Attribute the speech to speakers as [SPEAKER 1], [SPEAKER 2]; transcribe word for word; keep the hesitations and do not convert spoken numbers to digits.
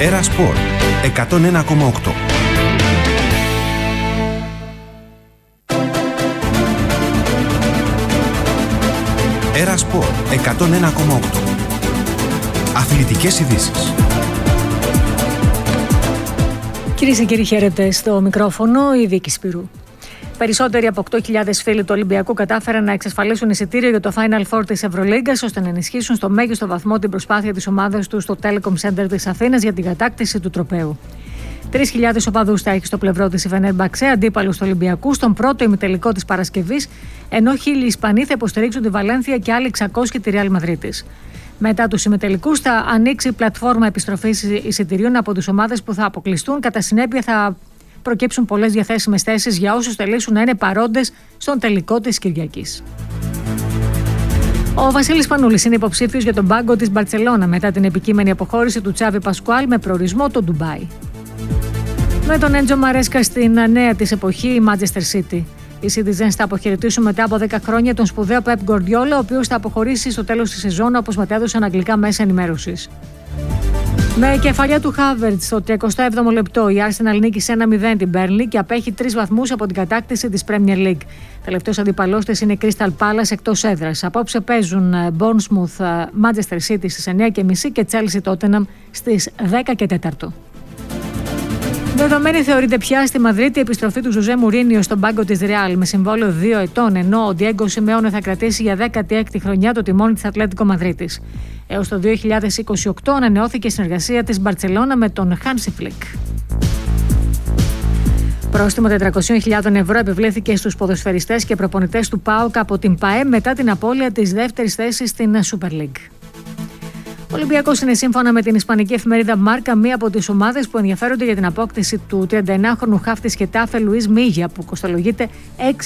[SPEAKER 1] Έρα Σπορ εκατόν ένα κόμμα οκτώ. Έρα Σπορ εκατόν ένα κόμμα οκτώ. Αθλητικές ειδήσεις.
[SPEAKER 2] Κυρίες και κύριοι, χαίρετε. Στο μικρόφωνο η Βίκη Σπυρού. Περισσότεροι από οκτώ χιλιάδες φίλοι του Ολυμπιακού κατάφεραν να εξασφαλίσουν εισιτήριο για το Final Four της Ευρωλίγκας, ώστε να ενισχύσουν στο μέγιστο βαθμό την προσπάθεια της ομάδας του στο Telecom Center της Αθήνας για την κατάκτηση του τροπαίου. τρεις χιλιάδες οπαδούς θα έχει στο πλευρό της η Φενέρμπαξε, αντίπαλους του Ολυμπιακού, στον πρώτο ημιτελικό της Παρασκευής, ενώ χίλιοι Ισπανοί θα υποστηρίξουν τη Βαλένθια και άλλοι εξακόσιοι τη Ρεάλ Μαδρίτης. Μετά τους ημιτελικούς θα ανοίξει η πλατφόρμα επιστροφής εισιτηρίων από τις ομάδες που θα αποκλειστούν. Κατά συνέπεια, θα προκύψουν πολλές διαθέσιμες θέσεις για όσους θελήσουν να είναι παρόντες στον τελικό της Κυριακής. Ο Βασίλης Πανούλης είναι υποψήφιος για τον πάγκο της Μπαρτσελώνα μετά την επικείμενη αποχώρηση του Τσάβι Πασκουάλ με προορισμό το Ντουμπάι. Με τον Έντζο Μαρέσκα στην νέα της εποχή, η Manchester City. Οι Citizens θα αποχαιρετήσουν μετά από δέκα χρόνια τον σπουδαίο Pep Guardiola, ο οποίος θα αποχωρήσει στο τέλος της σεζόν, όπως μετέδωσαν αγγλικά μέσα ενημέρωσης. Με κεφαλιά του Havertz στο τριακοστό έβδομο λεπτό, η Arsenal νίκησε ένα μηδέν την Burnley και απέχει τρεις βαθμούς από την κατάκτηση της Premier League. Τελευταίος αντιπαλός της είναι η Crystal Palace εκτός έδρας. Απόψε παίζουν Bournemouth, Manchester City στις εννιά και μισή και Chelsea Tottenham στις δέκα και τέσσερα. Δεδομένη θεωρείται πια στη Μαδρίτη η επιστροφή του Ζωζέ Μουρίνιο στον πάγκο της Ρεάλ με συμβόλαιο δύο ετών, ενώ ο Διέγκο Σιμεώνε θα κρατήσει για δέκατη έκτη χρονιά το τιμόνι της Ατλέτικο Μαδρίτης. Έως το δύο χιλιάδες είκοσι οκτώ ανανεώθηκε η συνεργασία της Μπαρτσελώνα με τον Χάνσι Φλικ. Πρόστιμο τετρακόσιες χιλιάδες ευρώ επιβλήθηκε στους ποδοσφαιριστές και προπονητές του ΠΑΟΚ από την ΠΑΕ μετά την απώλεια της δεύτερης θέσης στην Super League. Ο Ολυμπιακός είναι, σύμφωνα με την ισπανική εφημερίδα Μάρκα, μία από τις ομάδες που ενδιαφέρονται για την απόκτηση του τριανταεννάχρονου χαφ της Χετάφε Λουίς Μίγια, που κοστολογείται έξι